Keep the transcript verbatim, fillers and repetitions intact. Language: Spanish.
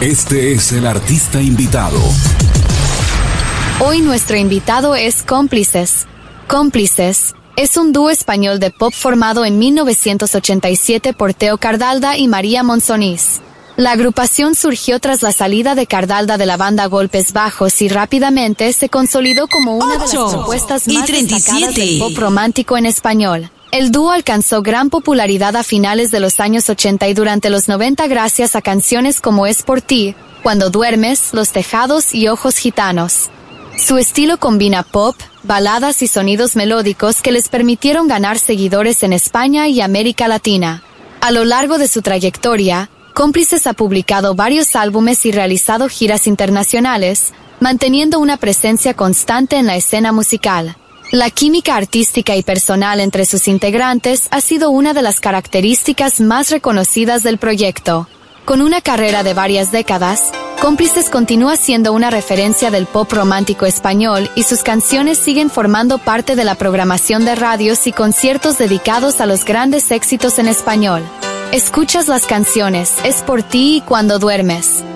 Este es el artista invitado. Hoy nuestro invitado es Cómplices. Cómplices es un dúo español de pop formado en mil novecientos ochenta y siete por Teo Cardalda y María Monsonís. La agrupación surgió tras la salida de Cardalda de la banda Golpes Bajos y rápidamente se consolidó como una de las propuestas más destacadas del pop romántico en español. El dúo alcanzó gran popularidad a finales de los años ochenta y durante los noventa gracias a canciones como Es por ti, Cuando duermes, Los tejados y Ojos gitanos. Su estilo combina pop, baladas y sonidos melódicos que les permitieron ganar seguidores en España y América Latina. A lo largo de su trayectoria, Cómplices ha publicado varios álbumes y realizado giras internacionales, manteniendo una presencia constante en la escena musical. La química artística y personal entre sus integrantes ha sido una de las características más reconocidas del proyecto. Con una carrera de varias décadas, Cómplices continúa siendo una referencia del pop romántico español y sus canciones siguen formando parte de la programación de radios y conciertos dedicados a los grandes éxitos en español. Escuchas las canciones Es por ti y Cuando duermes.